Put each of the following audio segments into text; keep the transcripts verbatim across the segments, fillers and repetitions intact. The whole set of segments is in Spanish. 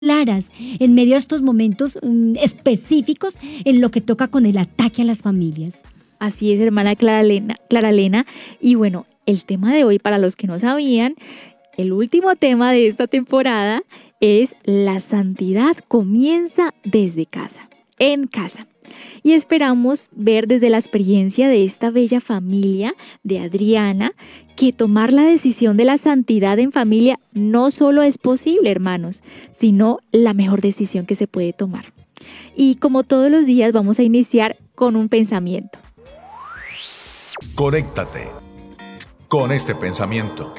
claras en medio de estos momentos mm, específicos en lo que toca con el ataque a las familias. Así es, hermana Clara Lena, Clara Lena. Y bueno, el tema de hoy, para los que no sabían, el último tema de esta temporada es la santidad comienza desde casa, en casa. Y esperamos ver desde la experiencia de esta bella familia de Adriana que tomar la decisión de la santidad en familia no solo es posible, hermanos, sino la mejor decisión que se puede tomar. Y como todos los días vamos a iniciar con un pensamiento. Conéctate con este pensamiento.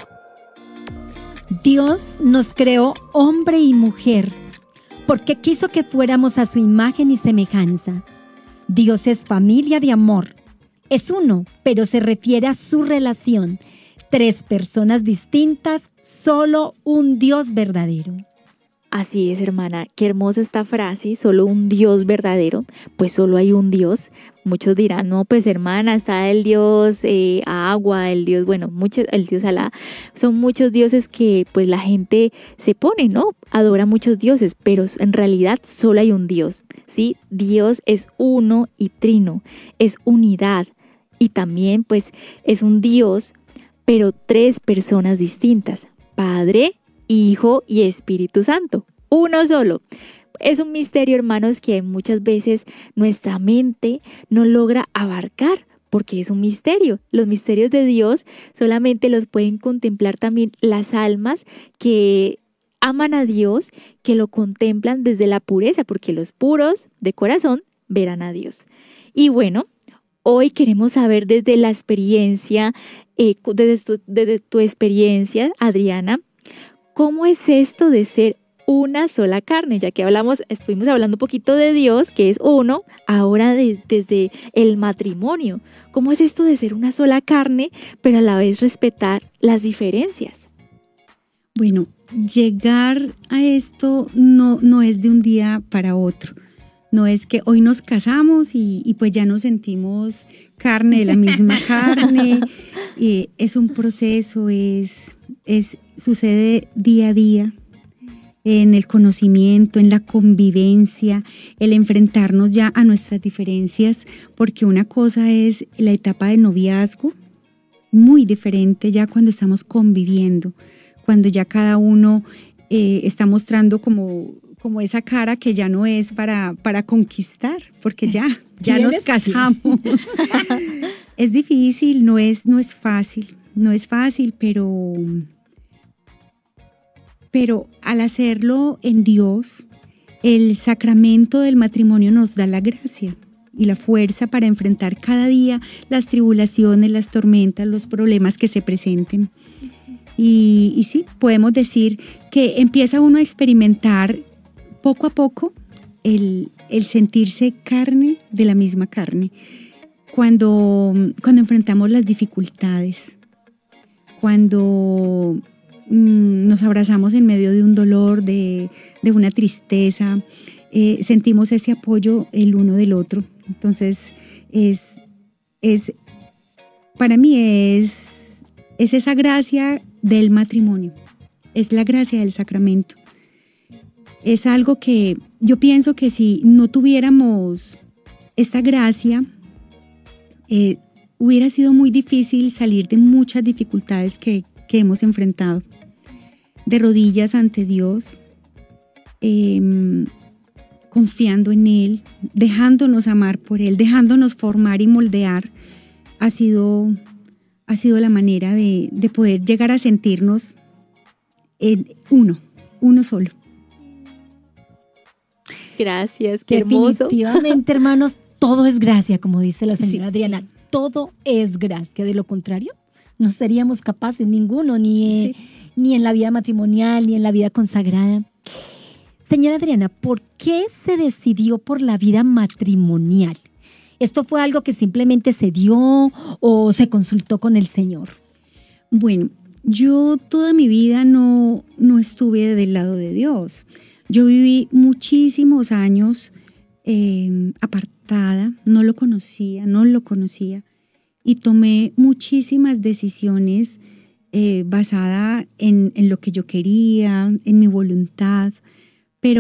Dios nos creó hombre y mujer porque quiso que fuéramos a su imagen y semejanza. Dios es familia de amor. Es uno, pero se refiere a su relación. Tres personas distintas, solo un Dios verdadero. Así es, hermana, qué hermosa esta frase, solo un Dios verdadero, pues solo hay un Dios. Muchos dirán, no, pues hermana, está el Dios eh, agua, el Dios, bueno, muchos, el Dios Alá. Son muchos dioses que pues la gente se pone, ¿no? Adora muchos dioses, pero en realidad solo hay un Dios, ¿sí? Dios es uno y trino, es unidad y también pues es un Dios, pero tres personas distintas, Padre, Hijo y Espíritu Santo, uno solo. Es un misterio, hermanos, que muchas veces nuestra mente no logra abarcar porque es un misterio. Los misterios de Dios solamente los pueden contemplar también las almas que aman a Dios, que lo contemplan desde la pureza, porque los puros de corazón verán a Dios. Y bueno, hoy queremos saber desde la experiencia, eh, desde, tu, desde tu experiencia, Adriana, ¿cómo es esto de ser una sola carne? Ya que hablamos, estuvimos hablando un poquito de Dios, que es uno, ahora de, desde el matrimonio. ¿Cómo es esto de ser una sola carne, pero a la vez respetar las diferencias? Bueno, llegar a esto no, no es de un día para otro. No es que hoy nos casamos y, y pues ya nos sentimos carne de la misma carne. Eh, es un proceso, es, es, sucede día a día en el conocimiento, en la convivencia, el enfrentarnos ya a nuestras diferencias, porque una cosa es la etapa de noviazgo, muy diferente ya cuando estamos conviviendo, cuando ya cada uno eh, está mostrando como... como esa cara que ya no es para, para conquistar, porque ya, ya nos casamos. Es difícil, no es, no es fácil, no es fácil, pero, pero al hacerlo en Dios, el sacramento del matrimonio nos da la gracia y la fuerza para enfrentar cada día las tribulaciones, las tormentas, los problemas que se presenten. Y, y sí, podemos decir que empieza uno a experimentar poco a poco el, el sentirse carne de la misma carne. Cuando, cuando enfrentamos las dificultades, cuando mmm, nos abrazamos en medio de un dolor, de, de una tristeza, eh, sentimos ese apoyo el uno del otro. Entonces, es, es, para mí es, es esa gracia del matrimonio, es la gracia del sacramento. Es algo que yo pienso que si no tuviéramos esta gracia, eh, hubiera sido muy difícil salir de muchas dificultades que, que hemos enfrentado. De rodillas ante Dios, eh, confiando en Él, dejándonos amar por Él, dejándonos formar y moldear, ha sido, ha sido la manera de, de poder llegar a sentirnos en uno, uno solo. Gracias, qué hermoso. Definitivamente, hermanos, todo es gracia, como dice la señora Sí. Adriana. Todo es gracia. De lo contrario, no seríamos capaces ninguno, ni, Sí. ni en la vida matrimonial, ni en la vida consagrada. Señora Adriana, ¿por qué se decidió por la vida matrimonial? ¿Esto fue algo que simplemente se dio o se consultó con el Señor? Bueno, yo toda mi vida no, no estuve del lado de Dios. Yo viví muchísimos años eh, apartada, no lo conocía, no lo conocía y tomé muchísimas decisiones eh, basadas en, en lo que yo quería, en mi voluntad.